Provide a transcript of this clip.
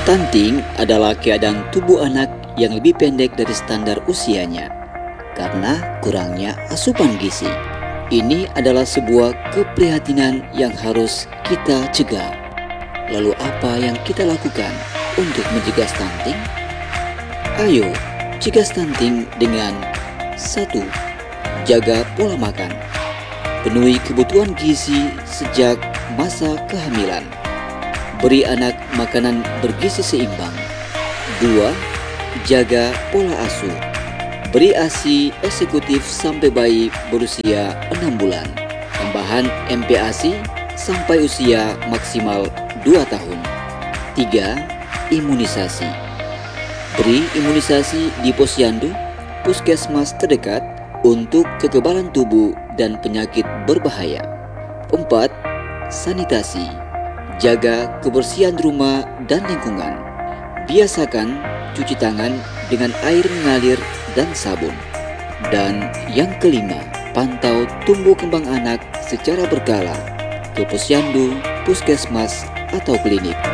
Stunting adalah keadaan tubuh anak yang lebih pendek dari standar usianya karena kurangnya asupan gizi. Ini adalah sebuah keprihatinan yang harus kita cegah. Lalu apa yang kita lakukan untuk mencegah stunting? Ayo, cegah stunting dengan 1. Jaga pola makan. Penuhi kebutuhan gizi sejak masa kehamilan. Beri anak makanan bergizi seimbang. 2. Jaga pola asuh. Beri ASI eksekutif sampai bayi berusia 6 bulan. Tambahan MPASI sampai usia maksimal 2 tahun. 3. Imunisasi. Beri imunisasi di posyandu, puskesmas terdekat untuk kekebalan tubuh dan penyakit berbahaya. 4. Sanitasi. Jaga kebersihan rumah dan lingkungan. Biasakan cuci tangan dengan air mengalir dan sabun. Dan yang kelima, pantau tumbuh kembang anak secara berkala ke posyandu, puskesmas, atau klinik.